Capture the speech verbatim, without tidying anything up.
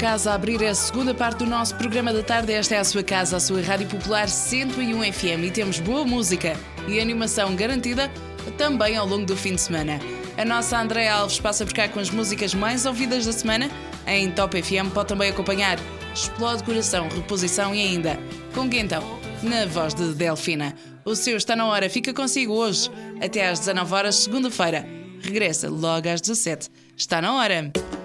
casa a abrir a segunda parte do nosso programa da tarde. Esta é a sua casa, a sua Rádio Popular cento e um F M, e temos boa música e animação garantida também ao longo do fim de semana. A nossa Andréa Alves passa por cá com as músicas mais ouvidas da semana. Em Top F M pode também acompanhar Explode Coração, Reposição e ainda Com quem então? Na voz de Delfina. O seu Está na Hora fica consigo hoje até às dezanove horas, segunda-feira. Regressa logo às dezassete. Está na hora.